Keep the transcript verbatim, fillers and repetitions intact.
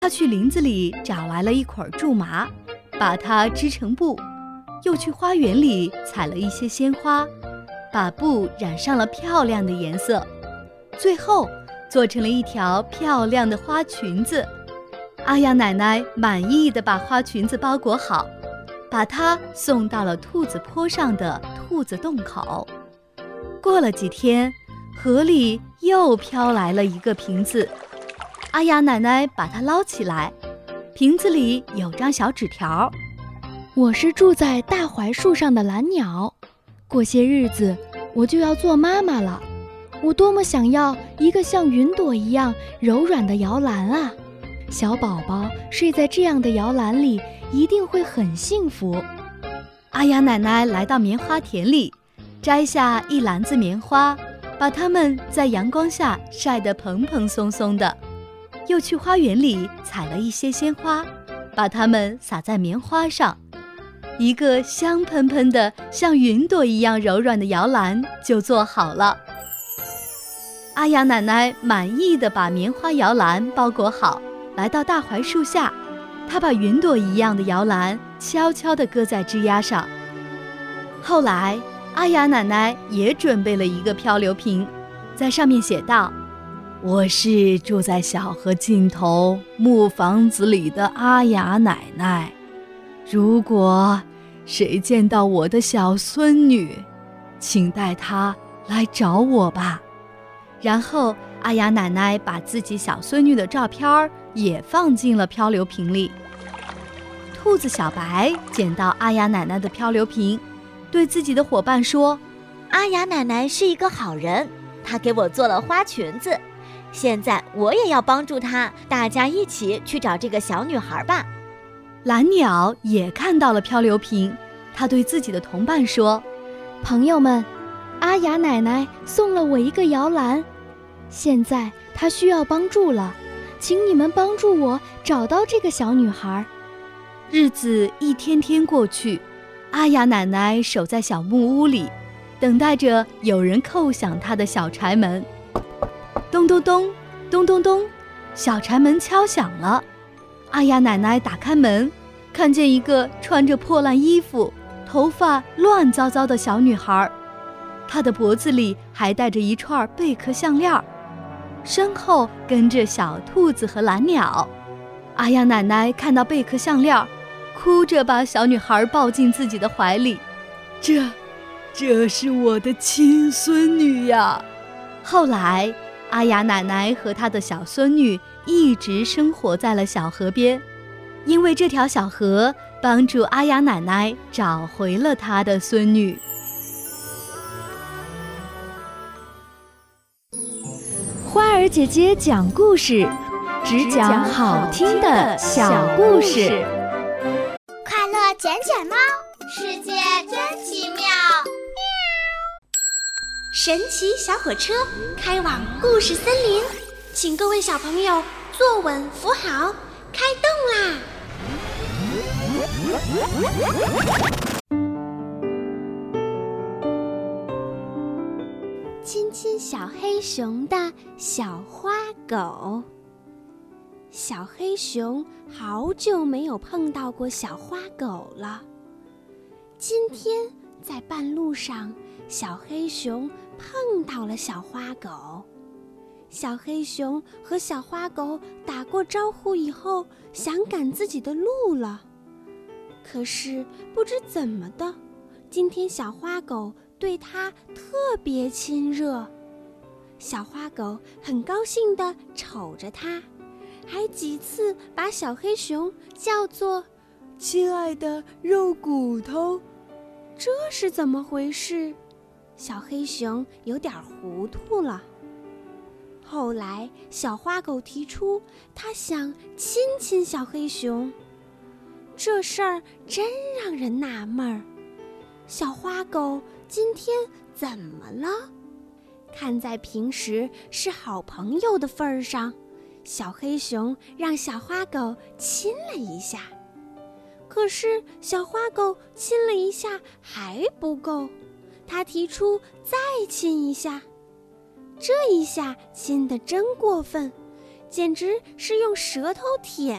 他去林子里找来了一捆苎麻，把它织成布，又去花园里采了一些鲜花，把布染上了漂亮的颜色，最后做成了一条漂亮的花裙子。阿阳奶奶满意地把花裙子包裹好，把它送到了兔子坡上的兔子洞口。过了几天，河里又飘来了一个瓶子，阿阳奶奶把它捞起来，瓶子里有张小纸条： 我是住在大槐树上的蓝鸟，过些日子我就要做妈妈了，我多么想要一个像云朵一样柔软的摇篮啊！小宝宝睡在这样的摇篮里一定会很幸福。 阿阳奶奶来到棉花田里，摘下一篮子棉花，把它们在阳光下晒得蓬蓬松松的，又去花园里采了一些鲜花，把它们撒在棉花上，一个香喷喷的像云朵一样柔软的摇篮就做好了。阿阳奶奶满意地把棉花摇篮包裹好，来到大槐树下，她把云朵一样的摇篮悄悄地搁在枝丫上。后来阿阳奶奶也准备了一个漂流瓶，在上面写道：我是住在小河尽头木房子里的阿阳奶奶，如果谁见到我的小孙女，请带她来找我吧。然后阿阳奶奶把自己小孙女的照片也放进了漂流瓶里。兔子小白捡到阿阳奶奶的漂流瓶，对自己的伙伴说： 阿阳奶奶是一个好人，她给我做了花裙子，现在我也要帮助她，大家一起去找这个小女孩吧。 蓝鸟也看到了漂流瓶，他对自己的同伴说： 朋友们，阿阳奶奶送了我一个摇篮，现在她需要帮助了，请你们帮助我找到这个小女孩。 日子一天天过去，阿阳奶奶守在小木屋里，等待着有人叩响她的小柴门。咚咚咚，咚咚咚，小柴门敲响了。阿阳奶奶打开门，看见一个穿着破烂衣服、头发乱糟糟的小女孩，她的脖子里还戴着一串贝壳项链，身后跟着小兔子和蓝鸟。阿阳奶奶看到贝壳项链，哭着把小女孩抱进自己的怀里。这，这是我的亲孙女呀！后来，阿阳奶奶和她的小孙女一直生活在了小河边，因为这条小河帮助阿阳奶奶找回了她的孙女。 花儿姐姐讲故事，只讲好听的小故事。 快乐捡捡猫，世界真奇妙。神奇小火车开往故事森林，请各位小朋友坐稳扶好，开动啦！亲亲小黑熊的小花狗。小黑熊好久没有碰到过小花狗了。今天在半路上，小黑熊碰到了小花狗。小黑熊和小花狗打过招呼以后，想赶自己的路了。可是不知怎么的，今天小花狗对它特别亲热。小花狗很高兴地瞅着它，还几次把小黑熊叫做亲爱的肉骨头。这是怎么回事？小黑熊有点糊涂了。后来小花狗提出它想亲亲小黑熊，这事儿真让人纳闷儿。小花狗今天怎么了？看在平时是好朋友的份儿上，小黑熊让小花狗亲了一下。可是小花狗亲了一下还不够，它提出再亲一下。这一下亲得真过分， 简直是用舌头舔